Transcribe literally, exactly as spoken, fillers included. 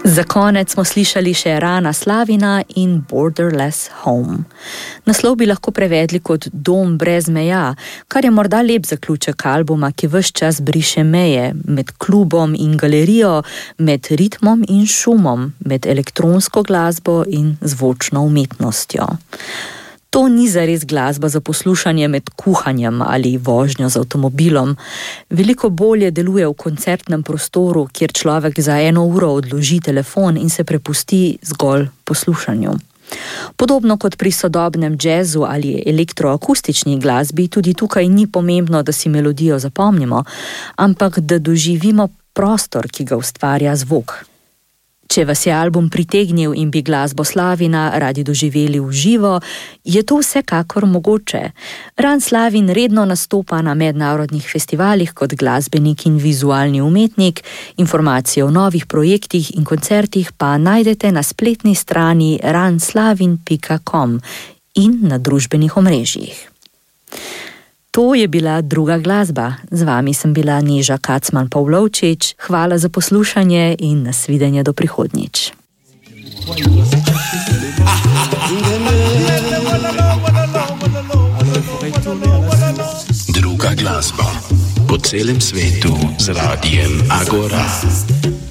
Za konec smo slišali še Rana Slavina in Borderless Home. Naslov bi lahko prevedli kot Dom brez meja, kar je morda lep zaključek albuma, ki ves čas briše meje med klubom in galerijo, med ritmom in šumom, med elektronsko glasbo in zvočno umetnostjo. To ni zares glasba za poslušanje med kuhanjem ali vožnjo z avtomobilom. Veliko bolje deluje v koncertnem prostoru, kjer človek za eno uro odloži telefon in se prepusti zgolj poslušanju. Podobno kot pri sodobnem džezu ali elektroakustični glasbi, tudi tukaj ni pomembno, da si melodijo zapomnimo, ampak da doživimo prostor, ki ga ustvarja zvok. Če vas je album pritegnil in bi glasbo Slavina radi doživeli v živo, je to vsekakor mogoče. Ran Slavin redno nastopa na mednarodnih festivalih kot glasbenik in vizualni umetnik. Informacije o novih projektih in koncertih pa najdete na spletni strani ranslavin pika com in na družbenih omrežjih. To je bila druga glasba. Z vami sem bila Neža Kacman-Pavlovčič. Hvala za poslušanje in nasvidenje do prihodnjič. Druga glasba po celem svetu z radijem Agora.